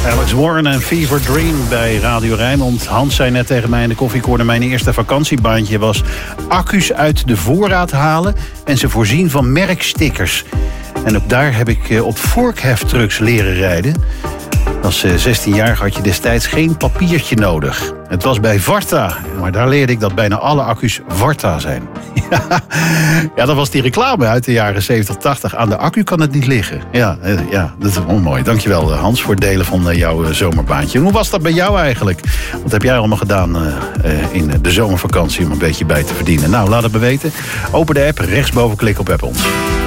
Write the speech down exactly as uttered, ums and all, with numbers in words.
Alex Warren en Fever Dream bij Radio Rijnmond. Hans zei net tegen mij in de koffiecorner: mijn eerste vakantiebaantje was accu's uit de voorraad halen en ze voorzien van merkstickers. En ook daar heb ik op vorkheftrucks leren rijden. Als zestienjarige had je destijds geen papiertje nodig. Het was bij Varta, maar daar leerde ik dat bijna alle accu's Varta zijn. Ja, dat was die reclame uit de jaren zeventig, tachtig. Aan de accu kan het niet liggen. Ja, ja, dat is wel mooi. Dankjewel Hans voor het delen van jouw zomerbaantje. En hoe was dat bij jou eigenlijk? Wat heb jij allemaal gedaan uh, in de zomervakantie om een beetje bij te verdienen? Nou, laat het me weten. Open de app, rechtsboven klik op App ons.